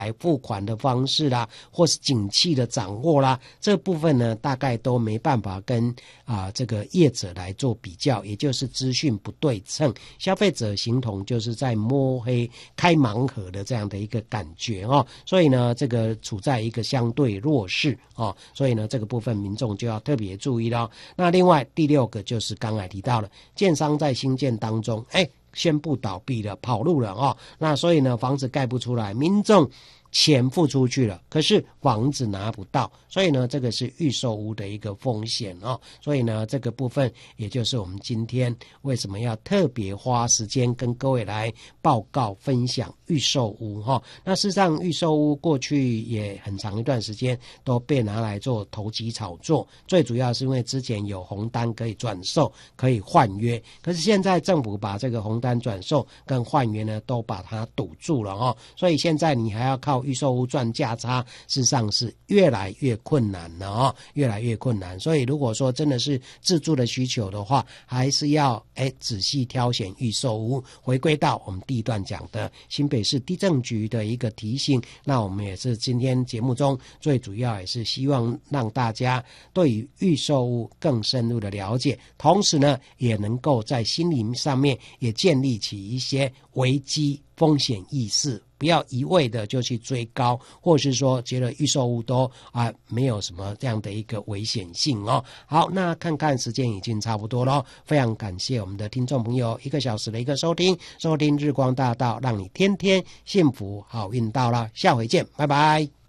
付款的方式啦，或是景气的掌握啦，这部分呢大概都没办法跟这个业者来做比较，也就是资讯不对称，消费者形同就是在摸黑开盲盒的这样的一个感觉所以呢这个处在一个相对弱势所以呢这个部分民众就要特别注意了。那另外第6个就是刚才提到了，建商在兴建当中宣布倒闭了，跑路了那所以呢房子盖不出来，民众钱付出去了，可是房子拿不到，所以呢这个是预售屋的一个风险所以呢这个部分也就是我们今天为什么要特别花时间跟各位来报告分享预售屋那事实上预售屋过去也很长一段时间都被拿来做投机炒作，最主要是因为之前有红单可以转售可以换约，可是现在政府把这个红单转售跟换约呢都把它堵住了所以现在你还要靠预售屋赚价差，事实上是越来越困难了越来越困难。所以如果说真的是自住的需求的话，还是要仔细挑选预售屋。回归到我们第一段讲的新北市地政局的一个提醒，那我们也是今天节目中最主要也是希望让大家对于预售屋更深入的了解，同时呢也能够在心理上面也建立起一些危机风险意识，不要一味的就去追高，或是说觉得预售屋都没有什么这样的一个危险性好，那看看时间已经差不多了，非常感谢我们的听众朋友1个小时的一个收听日光大道，让你天天幸福好运到了，下回见，拜拜。